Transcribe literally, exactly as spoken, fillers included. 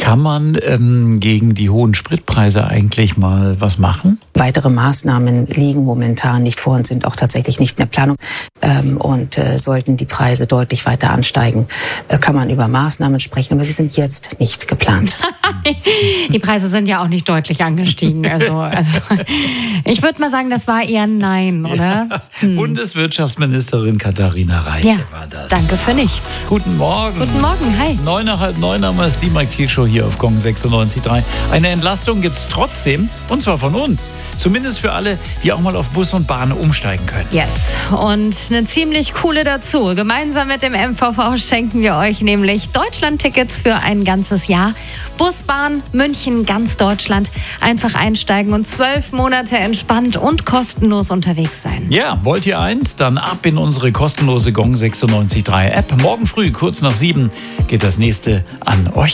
Kann man ähm, gegen die hohen Spritpreise eigentlich mal was machen? Weitere Maßnahmen liegen momentan nicht vor und sind auch tatsächlich nicht in der Planung. Ähm, und äh, sollten die Preise deutlich weiter ansteigen, äh, kann man über Maßnahmen sprechen, aber sie sind jetzt nicht geplant. Die Preise sind ja auch nicht deutlich angestiegen. Also, also ich würde mal sagen, das war eher ein Nein, oder? Ja. Hm. Bundeswirtschaftsministerin Katharina Reiche Ja, war das. danke für nichts. Guten Morgen. Guten Morgen, hi. Neun nach halb neun haben wir es, die Mike Thiel Show hier auf Gong sechsundneunzig Komma drei. Eine Entlastung gibt es trotzdem, und zwar von uns. Zumindest für alle, die auch mal auf Bus und Bahn umsteigen können. Yes, und eine ziemlich coole dazu. Gemeinsam mit dem M V V schenken wir euch nämlich Deutschland-Tickets für ein ganzes Jahr. Bus, Bahn, München, ganz Deutschland. Einfach einsteigen und zwölf Monate entspannt und kostenlos unterwegs sein. Ja, wollt ihr eins? Dann ab in unsere kostenlose Gong sechsundneunzig Komma drei App. Morgen früh, kurz nach sieben, geht das nächste an euch.